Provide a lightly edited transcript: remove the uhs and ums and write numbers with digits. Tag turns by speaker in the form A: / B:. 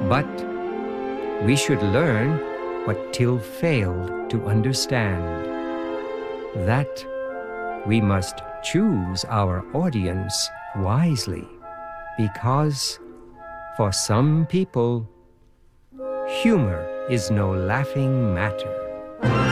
A: But we should learn what Till failed to understand, that we must choose our audience wisely, because for some people, humor is no laughing matter.